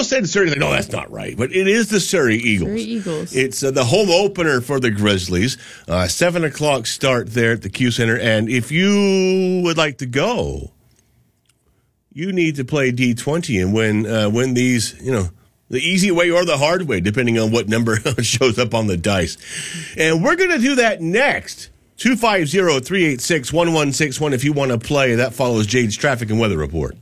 almost said Surrey. Like, no, that's not right. But it is the Surrey Eagles. Surrey Eagles. It's the home opener for the Grizzlies. 7 o'clock start there at the Q Center. And if you would like to go, you need to play D20 and win these, the easy way or the hard way, depending on what number shows up on the dice. And we're going to do that next. 250-386-1161 if you want to play. That follows Jade's traffic and weather report.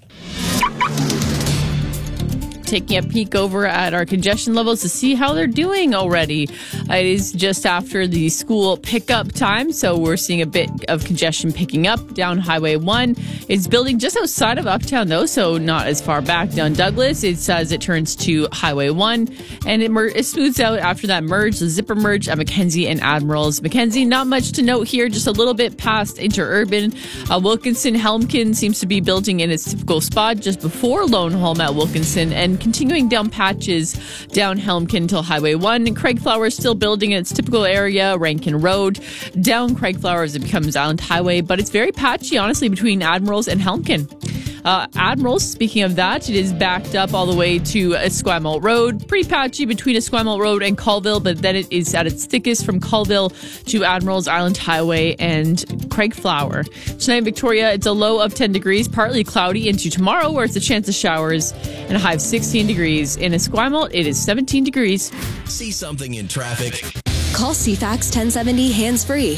Taking a peek over at our congestion levels to see how they're doing already. It is just after the school pickup time, so we're seeing a bit of congestion picking up down Highway 1. It's building just outside of Uptown, though, so not as far back down Douglas. It's as it turns to Highway 1, and it smooths out after that merge, the zipper merge at Mackenzie and Admirals. Mackenzie, not much to note here, just a little bit past Interurban. Wilkinson-Helmkin seems to be building in its typical spot just before Lone Holm at Wilkinson, and continuing down patches down Helmkin until Highway 1. And Craig Flowers still building in its typical area, Rankin Road. Down Craig Flowers, it becomes Island Highway, but it's very patchy, honestly, between Admirals and Helmkin. Admirals, speaking of that, it is backed up all the way to Esquimalt Road. Pretty patchy between Esquimalt Road and Colville, but then it is at its thickest from Colville to Admirals Island Highway and Craig Flower. Tonight in Victoria, it's a low of 10 degrees, partly cloudy into tomorrow where it's a chance of showers and a high of 16 degrees. In Esquimalt, it is 17 degrees. See something in traffic? Call CFAX 1070 hands-free,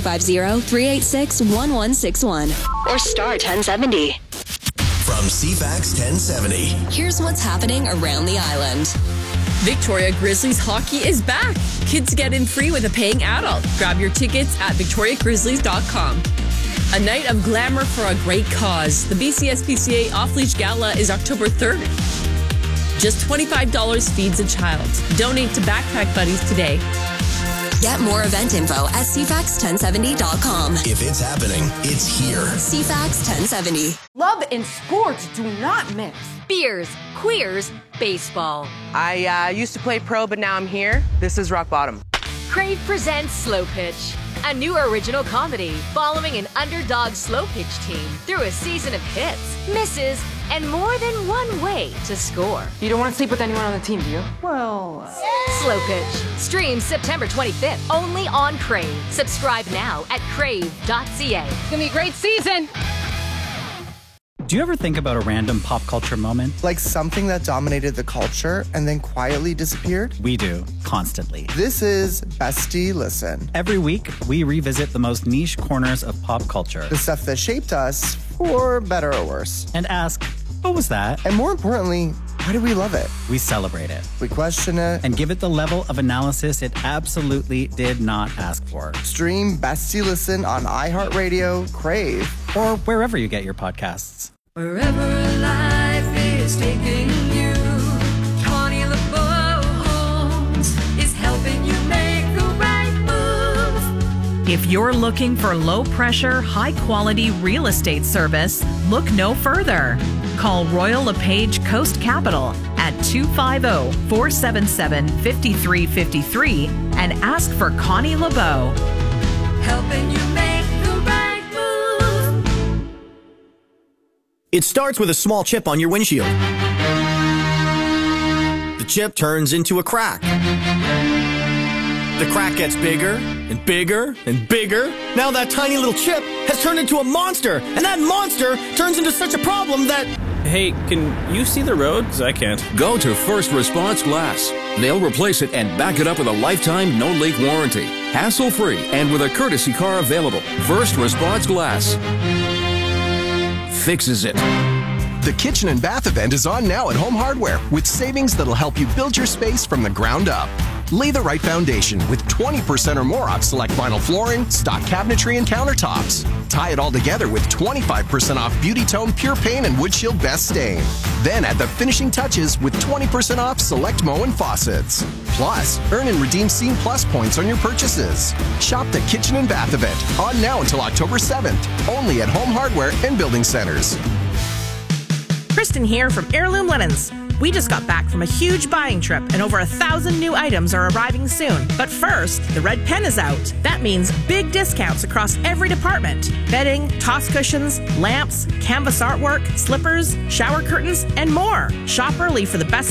250-386-1161 or star 1070. From CFAX 1070. Here's what's happening around the island. Victoria Grizzlies hockey is back. Kids get in free with a paying adult. Grab your tickets at victoriagrizzlies.com. A night of glamour for a great cause. The BCSPCA Off-Leash Gala is October 3rd. Just $25 feeds a child. Donate to Backpack Buddies today. Get more event info at CFAX1070.com. If it's happening, it's here. CFAX 1070. Love and sports do not mix. Beers, queers, baseball. I used to play pro, but now I'm here. This is rock bottom. Crave presents Slow Pitch, a new original comedy following an underdog slow pitch team through a season of hits, misses, and more than one way to score. You don't want to sleep with anyone on the team, do you? Well... Slow Pitch. Streams September 25th, only on Crave. Subscribe now at crave.ca. It's gonna be a great season! Do you ever think about a random pop culture moment? Like something that dominated the culture and then quietly disappeared? We do, constantly. This is Bestie Listen. Every week, we revisit the most niche corners of pop culture. The stuff that shaped us, for better or worse. And ask, what was that? And more importantly, why do we love it? We celebrate it. We question it. And give it the level of analysis it absolutely did not ask for. Stream Bestie Listen on iHeartRadio, Crave, or wherever you get your podcasts. Wherever life is taking you, Connie LeBeau Homes is helping you make the right move. If you're looking for low-pressure, high-quality real estate service, look no further. Call Royal LePage Coast Capital at 250-477-5353 and ask for Connie LeBeau. Helping you make the right move. It starts with a small chip on your windshield. The chip turns into a crack. The crack gets bigger and bigger and bigger. Now that tiny little chip has turned into a monster, and that monster turns into such a problem that... Hey, can you see the road? 'Cause I can't. Go to First Response Glass. They'll replace it and back it up with a lifetime no-leak warranty. Hassle-free and with a courtesy car available. First Response Glass fixes it. The Kitchen and Bath event is on now at Home Hardware with savings that'll help you build your space from the ground up. Lay the right foundation with 20% or more off select vinyl flooring, stock cabinetry, and countertops. Tie it all together with 25% off Beauty Tone Pure Paint and Wood Shield Best Stain. Then add the finishing touches with 20% off select Moen faucets. Plus, earn and redeem Scene Plus points on your purchases. Shop the Kitchen and Bath event on now until October 7th, only at Home Hardware and Building Centers. Kristen here from Heirloom Linens. We just got back from a huge buying trip and over 1,000 new items are arriving soon. But first, the red pen is out. That means big discounts across every department. Bedding, toss cushions, lamps, canvas artwork, slippers, shower curtains, and more. Shop early for the best